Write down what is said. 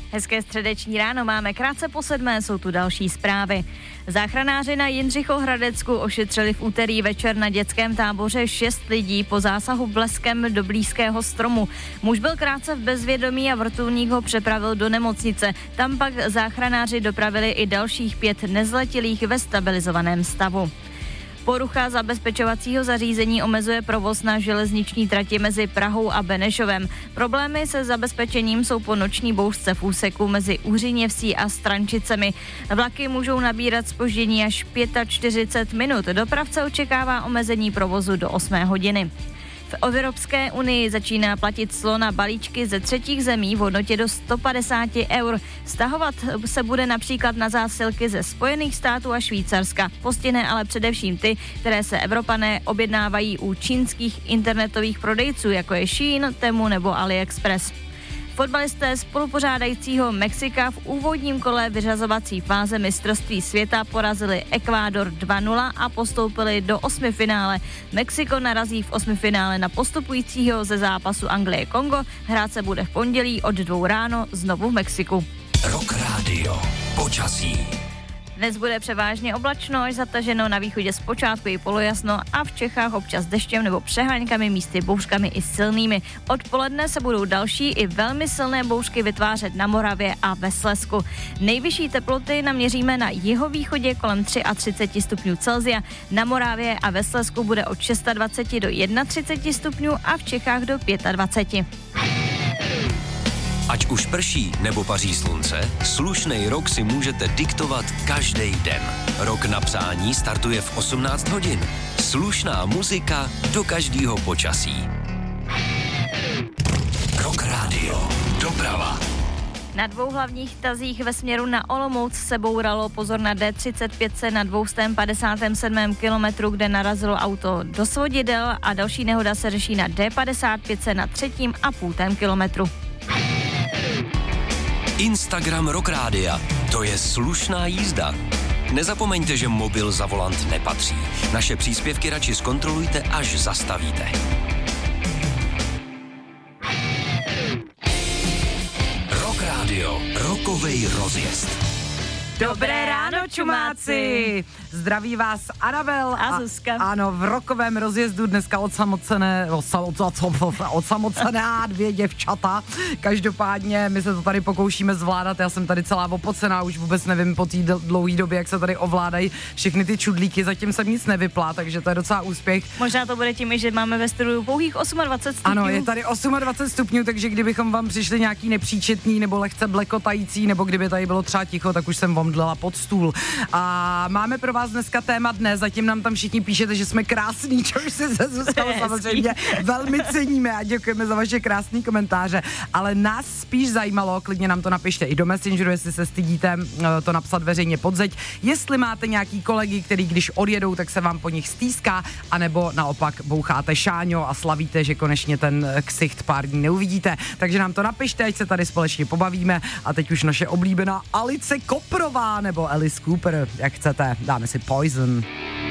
Hezké středeční ráno, máme krátce po 7, jsou tu další zprávy. Záchranáři na Jindřichohradecku ošetřili v úterý večer na dětském táboře 6 lidí po zásahu bleskem do blízkého stromu. Muž byl krátce v bezvědomí a vrtulník ho přepravil do nemocnice. Tam pak záchranáři dopravili i dalších 5 nezletilých ve stabilizovaném stavu. Porucha zabezpečovacího zařízení omezuje provoz na železniční trati mezi Prahou a Benešovem. Problémy se zabezpečením jsou po noční bouřce v úseku mezi Uřiněvsí a Strančicemi. Vlaky můžou nabírat zpoždění až 45 minut. Dopravce očekává omezení provozu do 8 hodiny. V Evropské unii začíná platit clo na balíčky ze třetích zemí v hodnotě do 150 eur. Stahovat se bude například na zásilky ze Spojených států a Švýcarska. Postihne ale především ty, které se Evropané objednávají u čínských internetových prodejců, jako je Shein, Temu nebo AliExpress. Fotbalisté spolupořádajícího Mexika v úvodním kole vyřazovací fáze mistrovství světa porazili Ekvádor 2-0 a postoupili do 8finále. Mexiko narazí v 8finále na postupujícího ze zápasu Anglie-Kongo. Hrát se bude v pondělí od 2 ráno znovu v Mexiku. Rock Radio. Počasí. Dnes bude převážně oblačno až zataženo, na východě zpočátku i polojasno a v Čechách občas deštěm nebo přeháňkami, místy bouřkami i silnými. Odpoledne se budou další i velmi silné bouřky vytvářet na Moravě a ve Slezsku. Nejvyšší teploty naměříme na jihovýchodě kolem 33 stupňů Celsia, na Moravě a ve Slezsku bude od 26 do 31 stupňů a v Čechách do 25. Ať už prší nebo paří slunce, slušnej rok si můžete diktovat každý den. Rok na přání startuje v 18 hodin. Slušná muzika do každého počasí. Rock Radio. Doprava. Na 2 hlavních tazích ve směru na Olomouc se bouralo, pozor na D35 na 257. kilometru, kde narazilo auto do svodidel a další nehoda se řeší na D55 na 3,5 kilometru. Instagram Rock Rádia. To je slušná jízda. Nezapomeňte, že mobil za volant nepatří. Naše příspěvky radši zkontrolujte, až zastavíte. Rock Radio. Rokovej rozjezd. Dobré ráno, čumáci! Zdraví vás Anabel a Zuzka. Ano, v rokovém rozjezdu dneska osamocená 2 děvčata. Každopádně my se to tady pokoušíme zvládat. Já jsem tady celá opocená, už vůbec nevím po té dlouhé době, jak se tady ovládají všechny ty čudlíky. Zatím jsem nic nevypla, takže to je docela úspěch. Možná to bude tím, že máme ve studiu pouhých 28 stupňů. Ano, je tady 28 stupňů, takže kdybychom vám přišli nějaký nepříčetný nebo lehce blekotající, nebo kdyby tady bylo třeba ticho, tak už jsem omdlela pod stůl. A máme pro vás dneska téma dne, zatím nám tam všichni píšete, že jsme krásný, což si se Zuzkou samozřejmě velmi ceníme a děkujeme za vaše krásné komentáře, ale nás spíš zajímalo, klidně nám to napište i do Messengeru, jestli se stydíte to napsat veřejně pod zeď, jestli máte nějaký kolegy, který když odjedou, tak se vám po nich stýská, anebo naopak boucháte šáňo a slavíte, že konečně ten ksicht pár dní neuvidíte, takže nám to napište, ať se tady společně pobavíme a teď už naše oblíbená Alice Koprová nebo Alice Cooper, jak chcete, dáme si Poison.